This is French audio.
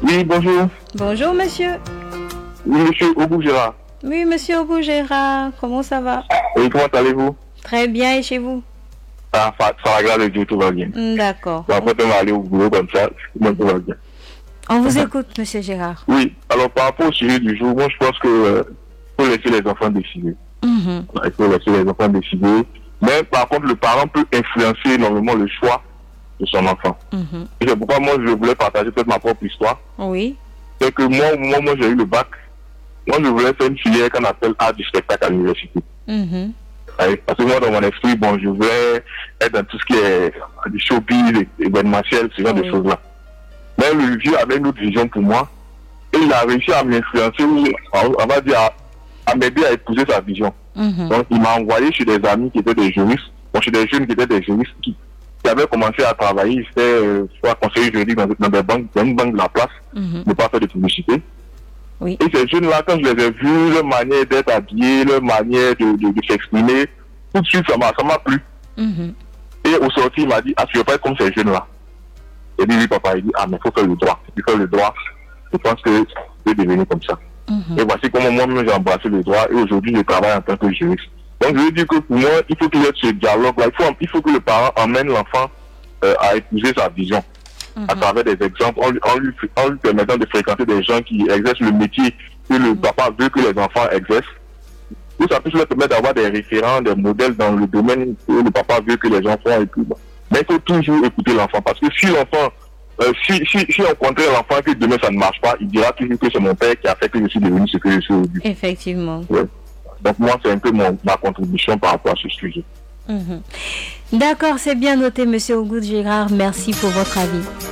Oui, bonjour. Bonjour, monsieur. Oui, monsieur Obou Gérard. Oui, monsieur Obou Gérard, comment ça va? Oui, comment allez-vous? Très bien, et chez vous? Ah, ça va, grâce à Dieu, tout va bien. D'accord. Bon, après, on va aller au boulot comme ça, moi, tout va bien. On vous écoute, monsieur Gérard. Oui, alors par rapport au sujet du jour, moi, je pense que faut laisser les enfants décider. Il faut laisser les enfants décider. Mais par contre, le parent peut influencer énormément le choix de son enfant. Et c'est pourquoi moi, je voulais partager peut-être ma propre histoire. Oui. C'est que moi, au moment où j'ai eu le bac, moi, je voulais faire une filière qu'on appelle art du spectacle à l'université. Parce que moi, dans mon esprit, bon, je voulais être dans tout ce qui est du showbiz, événementiel, ce genre de choses-là. Mais le vieux avait une autre vision pour moi. Et il a réussi à m'influencer, on va dire, à m'aider à épouser sa vision. Donc, il m'a envoyé chez des amis qui étaient des juristes, donc chez des jeunes qui étaient des juristes qui avaient commencé à travailler. Ils étaient soit conseillers juridiques dans des banques, dans une banque de la place, ne pas faire de publicité. Oui. Et ces jeunes-là, quand je les ai vus, leur manière d'être habillés, leur manière de s'exprimer, tout de suite, ça m'a plu. Et au sorti, il m'a dit, ah, tu veux pas être comme ces jeunes-là? J'ai dit, oui, papa. Il dit, ah, mais il faut faire le droit. Il faut faire le droit. Je pense que je vais devenir comme ça. Et voici comment moi-même j'ai embrassé le droit. Et aujourd'hui, je travaille en tant que juriste. Donc, je veux dire que pour moi, il faut qu'il y ait ce dialogue-là. Il faut que le parent emmène l'enfant à épouser sa vision. À travers des exemples, en lui permettant de fréquenter des gens qui exercent le métier que le papa veut que les enfants exercent. Tout ça peut leur permettre d'avoir des référents, des modèles dans le domaine que le papa veut que les enfants écoutent. Mais il faut toujours écouter l'enfant. Parce que si l'enfant, si on contraint l'enfant que demain ça ne marche pas, il dira toujours que c'est mon père qui a fait que je suis devenu ce que je suis aujourd'hui. Effectivement. Ouais. Donc moi, c'est un peu ma contribution par rapport à ce sujet. D'accord, c'est bien noté, monsieur Obou Gérard. Merci pour votre avis.